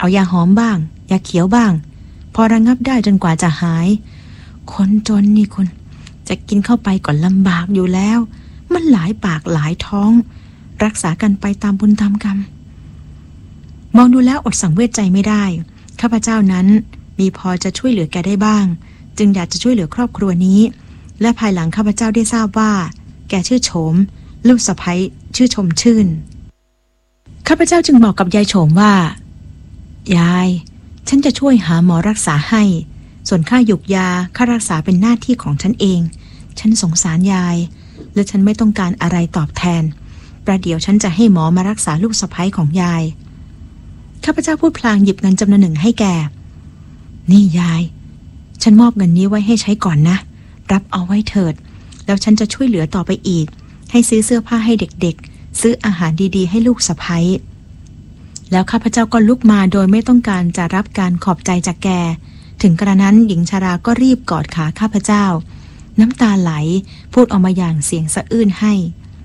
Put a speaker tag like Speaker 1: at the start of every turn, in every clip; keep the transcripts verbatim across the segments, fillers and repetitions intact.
Speaker 1: เอายาหอมบ้างยาเขียวบ้างพอระงับได้จนกว่าจะหายคนจนนี่คุณจะกินเข้าไปก่อนลำบากอยู่แล้วมันหลายปากหลายท้องรักษากันไปตามบุญตามกรรมมองดูแล้วอดสังเวชใจไม่ได้ข้าพเจ้านั้นมีพอจะช่วยเหลือแกได้บ้างจึงอยากจะช่วยเหลือครอบครัวนี้และภายหลังข้าพเจ้าได้ทราบว่าแกชื่อโฉมลูกสะใภ้ชื่อชมชื่นข้าพเจ้าจึงบอกกับยายโฉมว่ายายฉันจะช่วยหาหมอรักษาให้ส่วนค่าหยุกยาค่ารักษาเป็นหน้าที่ของฉันเองฉันสงสารยายและฉันไม่ต้องการอะไรตอบแทนประเดี๋ยวฉันจะให้หมอมารักษาลูกสะใภ้ของยายข้าพเจ้าพูดพลางหยิบเงินจำนวนหนึ่งให้แกนี่ยายฉันมอบเงินนี้ไว้ให้ใช้ก่อนนะรับเอาไว้เถิดแล้วฉันจะช่วยเหลือต่อไปอีกให้ซื้อเสื้อผ้าให้เด็กๆซื้ออาหารดีๆให้ลูกสะใภ้แล้วข้าพเจ้าก็ลุกมาโดยไม่ต้องการจะรับการขอบใจจากแกถึงกระนั้นหญิงชราก็รีบกอดขาข้าพเจ้าน้ำตาไหลพูดออกมาอย่างเสียงสะอื้นให้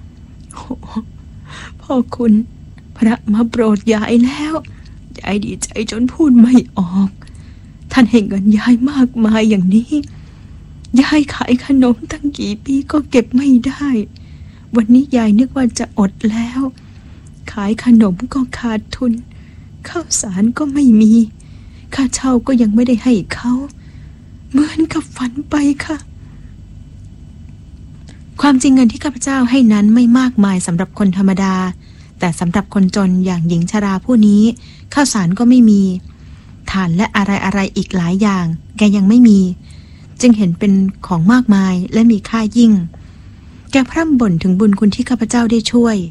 Speaker 1: พ่อคุณพระมาโปรดยายแล้วยายดีใจจนพูดไม่ออกท่านให้เงินยายมากมายอย่างนี้ยายขายขนมตั้งกี่ปีก็เก็บไม่ได้วันนี้ยายนึกว่าจะอดแล้วขายขนมก็ขาดทุนข้าวสารก็ไม่มีค่าเช่าก็ยังไม่ได้ให้เขาเหมือนกับฝันไปค่ะความจริงเงินที่ข้าพเจ้าให้นั้นไม่มากมายสำหรับคนธรรมดาแต่สำหรับคนจนอย่างหญิงชราผู้นี้ข้าวสารก็ไม่มีถ่านและอะไรอะไรอีกหลายอย่างแกยังไม่มีจึงเห็นเป็นของมากมายและมีค่ายิ่งแกพร่ำบ่นถึงบุญคุณที่ข้าพเจ้าได้ช่วย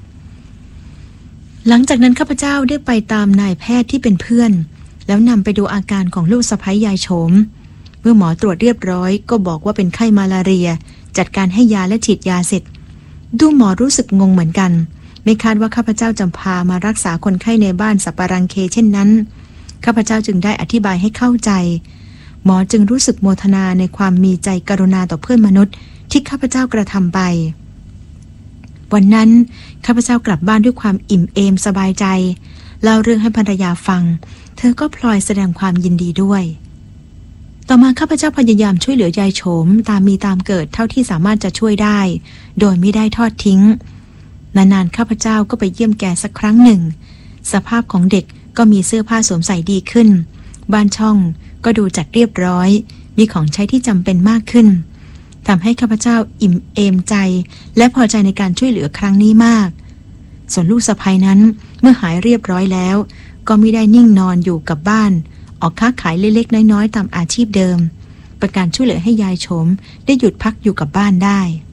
Speaker 1: หลังจากนั้นข้าพเจ้าได้ไปตามนายแพทย์ที่เป็นเพื่อนแล้วนำไปดูอาการของลูกสะใภ้ยายโฉมเมื่อหมอตรวจเรียบร้อยก็บอกว่าเป็นไข้มาลาเรียจัดการให้ยาและฉีดยาเสร็จดูหมอรู้สึกงงเหมือนกันไม่คาดว่าข้าพเจ้าจะพามารักษาคนไข้ในบ้านสัปปะรังเคเช่นนั้นข้าพเจ้าจึงได้อธิบายให้เข้าใจหมอจึงรู้สึกโมทนาในความมีใจกรุณาต่อเพื่อนมนุษย์ที่ข้าพเจ้ากระทำไปวันนั้นข้าพเจ้ากลับบ้านด้วยความอิ่มเอมสบายใจเล่าเรื่องให้ภรรยาฟังเธอก็พลอยแสดงความยินดีด้วยต่อมาข้าพเจ้าพยายามช่วยเหลือยายโฉมตามมีตามเกิดเท่าที่สามารถจะช่วยได้โดยไม่ได้ทอดทิ้งนานๆข้าพเจ้าก็ไปเยี่ยมแกสักครั้งหนึ่งสภาพของเด็กก็มีเสื้อผ้าสวมใส่ดีขึ้นบ้านช่องก็ดูจัดเรียบร้อยมีของใช้ที่จำเป็นมากขึ้นทำให้ข้าพเจ้าอิ่มเอมใจและพอใจในการช่วยเหลือครั้งนี้มากส่วนลูกสะใภ้นั้นเมื่อหายเรียบร้อยแล้วก็ไม่ได้นิ่งนอนอยู่กับบ้านออกค้าขายเล็กๆน้อยๆตามอาชีพเดิมประการช่วยเหลือให้ยายโฉมได้หยุดพักอยู่กับบ้านได้